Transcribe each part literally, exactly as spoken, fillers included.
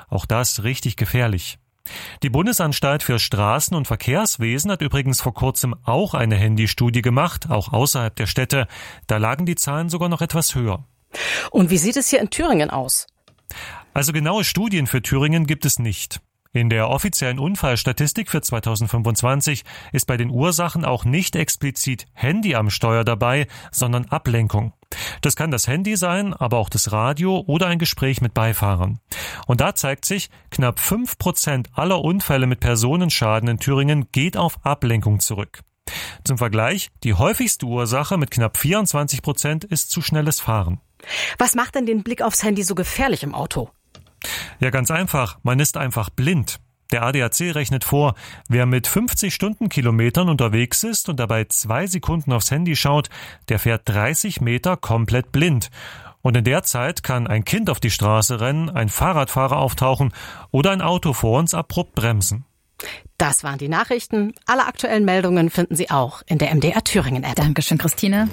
Auch das richtig gefährlich. Die Bundesanstalt für Straßen- und Verkehrswesen hat übrigens vor kurzem auch eine Handystudie gemacht, auch außerhalb der Städte. Da lagen die Zahlen sogar noch etwas höher. Und wie sieht es hier in Thüringen aus? Also genaue Studien für Thüringen gibt es nicht. In der offiziellen Unfallstatistik für zweitausendfünfundzwanzig ist bei den Ursachen auch nicht explizit Handy am Steuer dabei, sondern Ablenkung. Das kann das Handy sein, aber auch das Radio oder ein Gespräch mit Beifahrern. Und da zeigt sich, knapp fünf Prozent aller Unfälle mit Personenschaden in Thüringen geht auf Ablenkung zurück. Zum Vergleich, die häufigste Ursache mit knapp vierundzwanzig Prozent ist zu schnelles Fahren. Was macht denn den Blick aufs Handy so gefährlich im Auto? Ja, ganz einfach. Man ist einfach blind. Der A D A C rechnet vor, wer mit fünfzig Stundenkilometern unterwegs ist und dabei zwei Sekunden aufs Handy schaut, der fährt dreißig Meter komplett blind. Und in der Zeit kann ein Kind auf die Straße rennen, ein Fahrradfahrer auftauchen oder ein Auto vor uns abrupt bremsen. Das waren die Nachrichten. Alle aktuellen Meldungen finden Sie auch in der M D R Thüringen App. Dankeschön, Christine.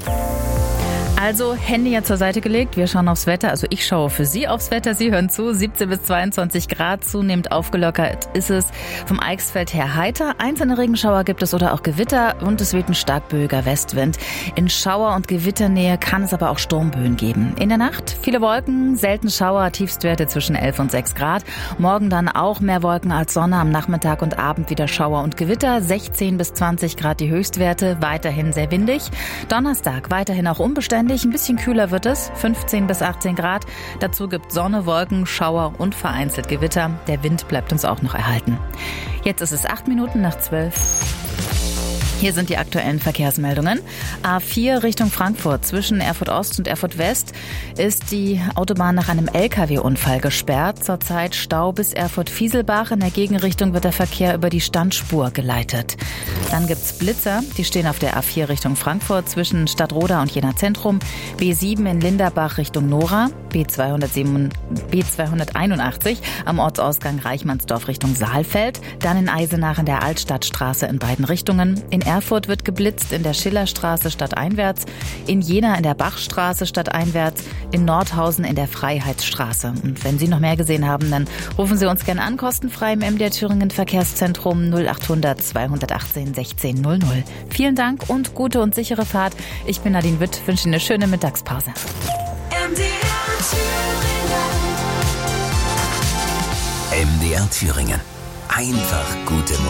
Also Handy ja zur Seite gelegt, wir schauen aufs Wetter, also ich schaue für Sie aufs Wetter, Sie hören zu, siebzehn bis zweiundzwanzig Grad, zunehmend aufgelockert ist es, vom Eichsfeld her heiter, einzelne Regenschauer gibt es oder auch Gewitter und es weht ein stark böiger Westwind. In Schauer- und Gewitternähe kann es aber auch Sturmböen geben. In der Nacht viele Wolken, selten Schauer, Tiefstwerte zwischen elf und sechs Grad, morgen dann auch mehr Wolken als Sonne, am Nachmittag und Abend wieder Schauer und Gewitter, sechzehn bis zwanzig Grad die Höchstwerte, weiterhin sehr windig, Donnerstag weiterhin auch unbeständig, ein bisschen kühler wird es, fünfzehn bis achtzehn Grad. Dazu gibt Sonne, Wolken, Schauer und vereinzelt Gewitter. Der Wind bleibt uns auch noch erhalten. Jetzt ist es acht Minuten nach zwölf. Hier sind die aktuellen Verkehrsmeldungen. A vier Richtung Frankfurt zwischen Erfurt Ost und Erfurt West ist die Autobahn nach einem L K W-Unfall gesperrt. Zurzeit Stau bis Erfurt-Fieselbach. In der Gegenrichtung wird der Verkehr über die Standspur geleitet. Dann gibt's Blitzer. Die stehen auf der A vier Richtung Frankfurt zwischen Stadtroda und Jena Zentrum. B sieben in Linderbach Richtung Nora. B zweihunderteinundachtzig am Ortsausgang Reichmannsdorf Richtung Saalfeld. Dann in Eisenach in der Altstadtstraße in beiden Richtungen. In Erfurt wird geblitzt in der Schillerstraße stadteinwärts, in Jena in der Bachstraße stadteinwärts, in Nordhausen in der Freiheitsstraße. Und wenn Sie noch mehr gesehen haben, dann rufen Sie uns gerne an, kostenfrei im M D R Thüringen Verkehrszentrum null achthundert zweihundertachtzehn sechzehn null null. Vielen Dank und gute und sichere Fahrt. Ich bin Nadine Witt, wünsche Ihnen eine schöne Mittagspause. M D R Thüringen. M D R Thüringen. Einfach gute Musik.